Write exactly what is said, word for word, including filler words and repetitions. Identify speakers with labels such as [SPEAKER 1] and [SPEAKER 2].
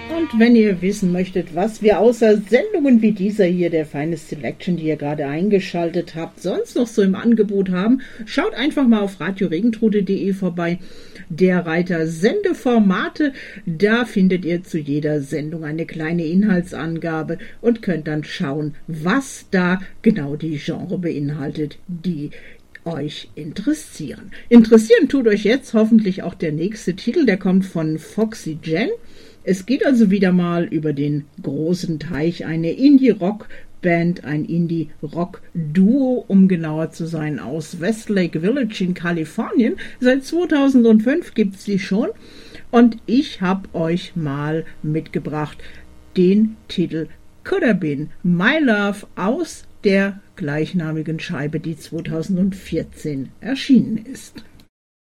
[SPEAKER 1] Und wenn ihr wissen möchtet, was wir außer Sendungen wie dieser hier, der Finest Selection, die ihr gerade eingeschaltet habt, sonst noch so im Angebot haben, schaut einfach mal auf radio regentrude punkt de vorbei. Der Reiter Sendeformate, da findet ihr zu jeder Sendung eine kleine Inhaltsangabe und könnt dann schauen, was da genau die Genre beinhaltet, die euch interessieren. Interessieren tut euch jetzt hoffentlich auch der nächste Titel, der kommt von Foxy Jen. Es geht also wieder mal über den großen Teich, eine Indie-Rock-Band, ein Indie-Rock-Duo, um genauer zu sein, aus Westlake Village in Kalifornien. Seit zweitausendfünf gibt es die schon und ich habe euch mal mitgebracht den Titel Could Have Been My Love aus der gleichnamigen Scheibe, die zweitausendvierzehn erschienen ist.